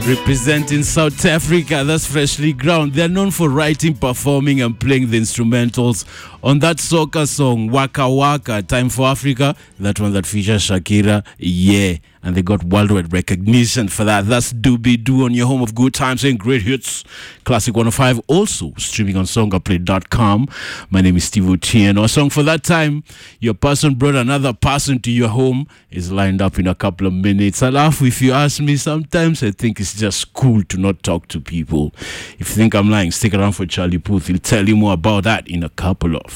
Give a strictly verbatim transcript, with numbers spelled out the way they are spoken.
Representing South Africa, that's Freshly Ground. They're known for writing, performing, and playing the instrumentals on that soca song, Waka Waka, Time for Africa, that one that features Shakira, yeah. And they got worldwide recognition for that. That's Doobie Doo on your home of good times and great hits. Classic one oh five, also streaming on songaplay dot com. My name is Steve Otieno. A song for that time. Your person brought another person to your home is lined up in a couple of minutes. I laugh if you ask me. Sometimes I think it's just cool to not talk to people. If you think I'm lying, stick around for Charlie Puth. He'll tell you more about that in a couple of